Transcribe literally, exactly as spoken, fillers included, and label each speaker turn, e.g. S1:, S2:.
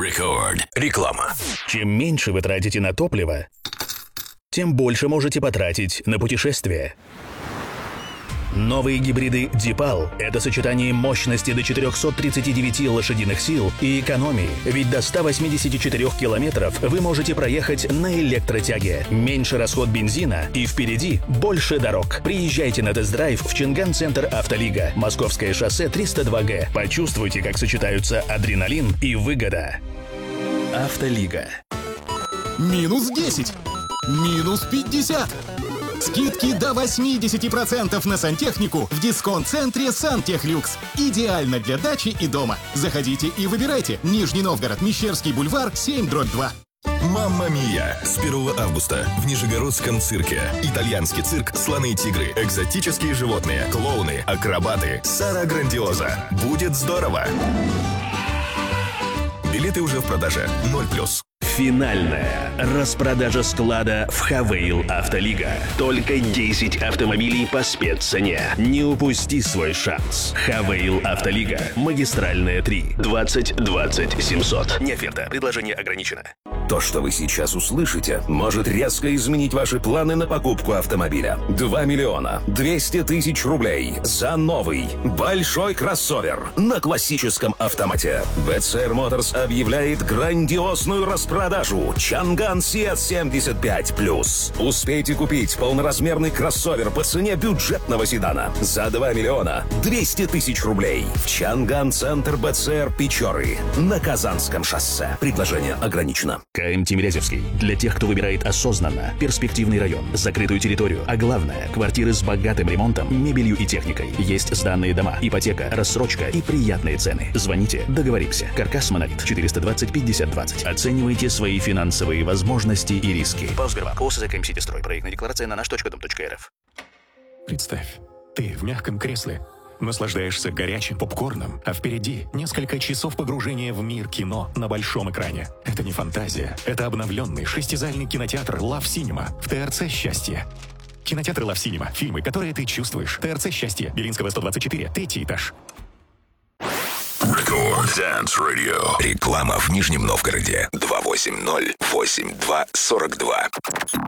S1: Record. Реклама.
S2: Чем меньше вы тратите на топливо, тем больше можете потратить на путешествия. Новые гибриды Дипал – это сочетание мощности до четырехсот тридцати девяти лошадиных сил и экономии, ведь до ста восьмидесяти четырёх километров вы можете проехать на электротяге. Меньше расход бензина и впереди больше дорог. Приезжайте на тест-драйв в Чинган-центр «Автолига», Московское шоссе триста два Г. Почувствуйте, как сочетаются адреналин и выгода. «Автолига».
S3: Минус десять. Минус пятьдесят. Скидки до восьмидесяти процентов на сантехнику в дисконт-центре «Сантехлюкс». Идеально для дачи и дома. Заходите и выбирайте. Нижний Новгород, Мещерский бульвар, семь дробь два.
S1: Мамма Мия! С первого августа в Нижегородском цирке. Итальянский цирк, слоны и тигры, экзотические животные, клоуны, акробаты, Сара Грандиоза. Будет здорово! Билеты уже в продаже. ноль плюс.
S2: Финальная распродажа склада в Хавейл Автолига. Только десять автомобилей по спеццене. Не упусти свой шанс. Хавейл Автолига. Магистральная три. двадцать двадцать семьсот. Не оферта. Предложение ограничено.
S4: То, что вы сейчас услышите, может резко изменить ваши планы на покупку автомобиля. два миллиона двести тысяч рублей за новый большой кроссовер на классическом автомате. би си ар Motors объявляет грандиозную распродажу Чанган си эс семьдесят пять плюс. Успейте купить полноразмерный кроссовер по цене бюджетного седана за два миллиона двести тысяч рублей в Чанган-центр би си ар Печоры на Казанском шоссе. Предложение ограничено.
S2: КМ Тимирязевский. Для тех, кто выбирает осознанно перспективный район, закрытую территорию, а главное, квартиры с богатым ремонтом, мебелью и техникой. Есть сданные дома, ипотека, рассрочка и приятные цены. Звоните, договоримся. Каркас Монолит четыреста двадцать пятьдесят двадцать. Оценивайте свои финансовые возможности и риски. ПАО Сбербанк. ОСЗ КМ Ситистрой. Проектная декларация на наш точка дом точка эр эф.
S5: Представь, ты в мягком кресле. Наслаждаешься горячим попкорном, а впереди несколько часов погружения в мир кино на большом экране. Это не фантазия, это обновленный шестизальный кинотеатр Love Cinema в ТРЦ «Счастье». Кинотеатр Love Cinema. Фильмы, которые ты чувствуешь. ТРЦ «Счастье». Белинского сто двадцать четыре, третий этаж.
S1: Record Dance Radio. Реклама в Нижнем Новгороде. два восемь ноль восемь два сорок два.